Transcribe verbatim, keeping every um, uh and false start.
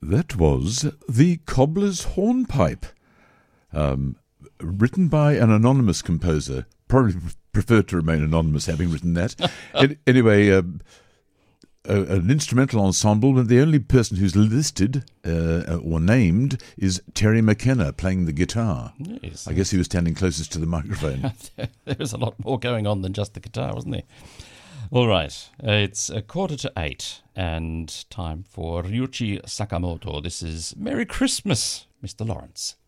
That was The Cobbler's Hornpipe, um, written by an anonymous composer. Probably preferred to remain anonymous, having written that. An- anyway, um, a, an instrumental ensemble, and the only person who's listed uh, or named is Terry McKenna playing the guitar. Yes. I guess he was standing closest to the microphone. There was a lot more going on than just the guitar, wasn't there? All right, uh, it's a quarter to eight, and time for Ryuichi Sakamoto. This is Merry Christmas, Mister Lawrence.